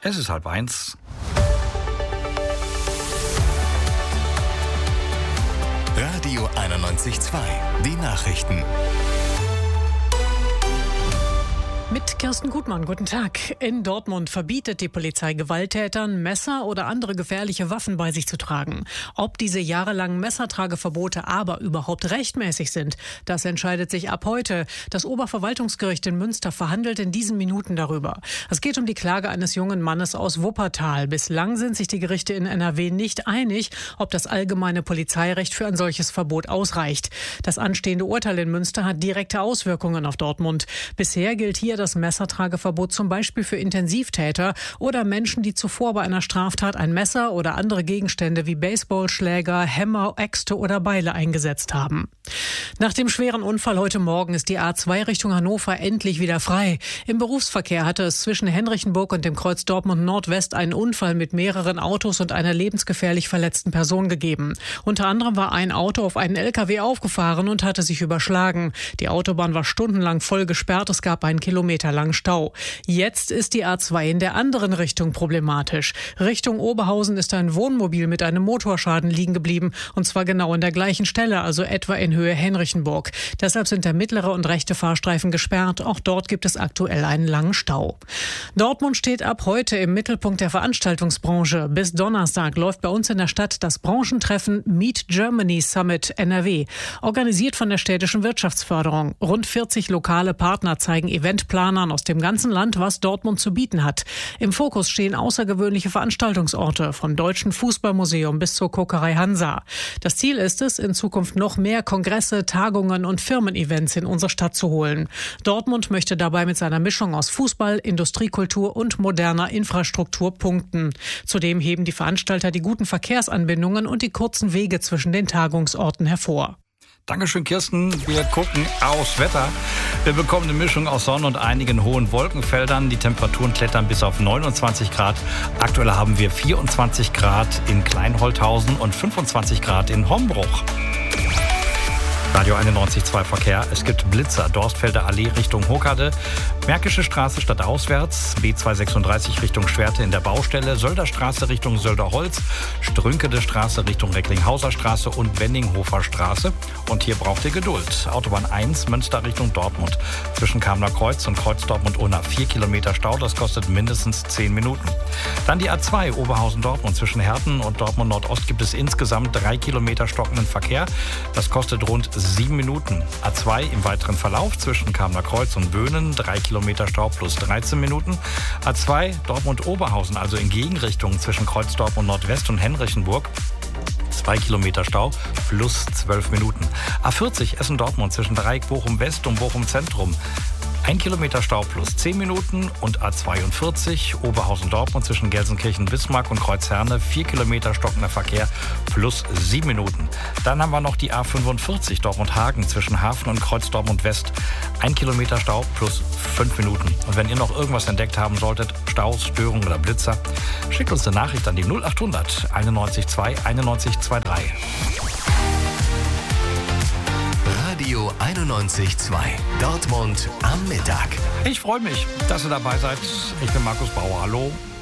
Es ist 12:30. Radio 91.2, die Nachrichten. Mit Kirsten Gutmann, guten Tag. In Dortmund verbietet die Polizei Gewalttätern, Messer oder andere gefährliche Waffen bei sich zu tragen. Ob diese jahrelangen Messertrageverbote aber überhaupt rechtmäßig sind, das entscheidet sich ab heute. Das Oberverwaltungsgericht in Münster verhandelt in diesen Minuten darüber. Es geht um die Klage eines jungen Mannes aus Wuppertal. Bislang sind sich die Gerichte in NRW nicht einig, ob das allgemeine Polizeirecht für ein solches Verbot ausreicht. Das anstehende Urteil in Münster hat direkte Auswirkungen auf Dortmund. Bisher gilt hier das Messertrageverbot zum Beispiel für Intensivtäter oder Menschen, die zuvor bei einer Straftat ein Messer oder andere Gegenstände wie Baseballschläger, Hämmer, Äxte oder Beile eingesetzt haben. Nach dem schweren Unfall heute Morgen ist die A2 Richtung Hannover endlich wieder frei. Im Berufsverkehr hatte es zwischen Henrichenburg und dem Kreuz Dortmund Nordwest einen Unfall mit mehreren Autos und einer lebensgefährlich verletzten Person gegeben. Unter anderem war ein Auto auf einen LKW aufgefahren und hatte sich überschlagen. Die Autobahn war stundenlang voll gesperrt, es gab einen kilometerlangen Stau. Jetzt ist die A2 in der anderen Richtung problematisch. Richtung Oberhausen ist ein Wohnmobil mit einem Motorschaden liegen geblieben, und zwar genau an der gleichen Stelle, also etwa in Höhe Henrichenburg. Deshalb sind der mittlere und rechte Fahrstreifen gesperrt. Auch dort gibt es aktuell einen langen Stau. Dortmund steht ab heute im Mittelpunkt der Veranstaltungsbranche. Bis Donnerstag läuft bei uns in der Stadt das Branchentreffen Meet Germany Summit NRW, organisiert von der städtischen Wirtschaftsförderung. Rund 40 lokale Partner zeigen Eventplanern aus dem ganzen Land, was Dortmund zu bieten hat. Im Fokus stehen außergewöhnliche Veranstaltungsorte, vom Deutschen Fußballmuseum bis zur Kokerei Hansa. Das Ziel ist es, in Zukunft noch mehr Kongresse, Tagungen und Firmen-Events in unsere Stadt zu holen. Dortmund möchte dabei mit seiner Mischung aus Fußball, Industriekultur und moderner Infrastruktur punkten. Zudem heben die Veranstalter die guten Verkehrsanbindungen und die kurzen Wege zwischen den Tagungsorten hervor. Dankeschön, Kirsten. Wir gucken aufs Wetter. Wir bekommen eine Mischung aus Sonne und einigen hohen Wolkenfeldern. Die Temperaturen klettern bis auf 29 Grad. Aktuell haben wir 24 Grad in Kleinholthausen und 25 Grad in Hombruch. Radio 91.2 Verkehr. Es gibt Blitzer. Dorstfelder Allee Richtung Hokade. Märkische Straße stadtauswärts. B236 Richtung Schwerte in der Baustelle. Sölder Straße Richtung Sölderholz. Strünkede Straße Richtung Recklinghauser Straße und Wenninghofer Straße. Und hier braucht ihr Geduld. Autobahn 1 Münster Richtung Dortmund. Zwischen Kamener Kreuz und Kreuz Dortmund-Unna 4 Kilometer Stau. Das kostet mindestens 10 Minuten. Dann die A2 Oberhausen-Dortmund. Zwischen Herten und Dortmund Nordost gibt es insgesamt 3 Kilometer stockenden Verkehr. Das kostet rund 7 Minuten. A2 im weiteren Verlauf zwischen Kamener Kreuz und Böhnen 3 Kilometer Stau plus 13 Minuten. A2 Dortmund-Oberhausen, also in Gegenrichtung zwischen Kreuz Dortmund Nordwest und Henrichenburg 2 Kilometer Stau plus 12 Minuten. A40 Essen-Dortmund zwischen Dreieck Bochum-West und Bochum-Zentrum 1 Kilometer Stau plus 10 Minuten und A42 Oberhausen-Dortmund zwischen Gelsenkirchen-Bismarck und Kreuzherne 4 Kilometer stockender Verkehr plus 7 Minuten. Dann haben wir noch die A45 Dortmund-Hagen zwischen Hafen und Kreuz Dortmund-West 1 Kilometer Stau plus 5 Minuten. Und wenn ihr noch irgendwas entdeckt haben solltet, Staus, Störungen oder Blitzer, schickt uns eine Nachricht an die 0800 91 91 23. Radio 91.2, Dortmund am Mittag. Ich freue mich, dass ihr dabei seid. Ich bin Markus Bauer. Hallo.